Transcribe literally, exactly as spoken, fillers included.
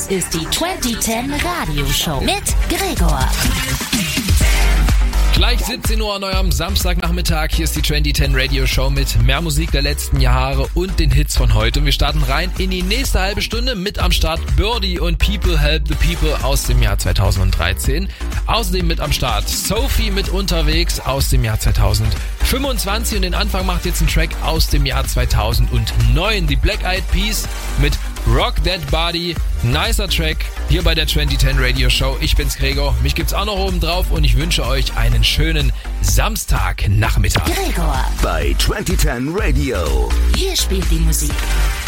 Das ist die zwanzig zehn Radio Show mit Gregor. Gleich siebzehn Uhr an eurem Samstagnachmittag. Hier ist die zwanzig zehn Radio Show mit mehr Musik der letzten Jahre und den Hits von heute. Und wir starten rein in die nächste halbe Stunde mit am Start Birdie und People Help the People aus dem Jahr zweitausenddreizehn. Außerdem mit am Start Sophie mit Unterwegs aus dem Jahr zweitausendfünfundzwanzig. Und den Anfang macht jetzt ein Track aus dem Jahr zweitausendneun. Die Black Eyed Peas mit Rock That Body. Nicer Track hier bei der zwanzig zehn Radio Show. Ich bin's Gregor. Mich gibt's auch noch oben drauf und ich wünsche euch einen schönen Samstagnachmittag. Gregor bei zwanzig zehn Radio. Hier spielt die Musik.